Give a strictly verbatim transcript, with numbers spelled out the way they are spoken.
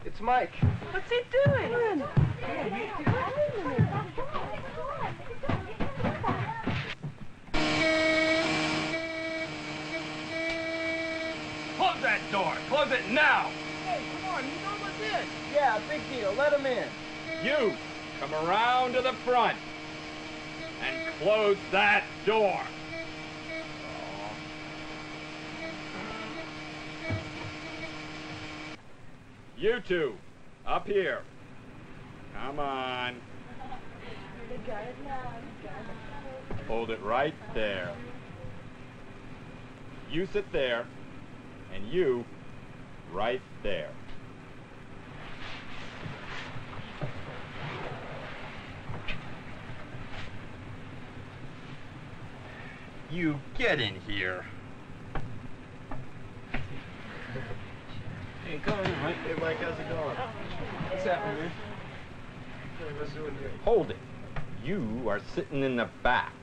it's Mike. What's he doing? Close that door! Close it now! Hey, come on, you know what's in. Yeah, big deal. Let him in. You, come around to the front and close that door. You two, up here. Come on. Hold it right there. You sit there, and you right there. You get in here. Hey, come on, Mike. Hey, Mike, how's it going? What's happening, man? Hold it. You are sitting in the back.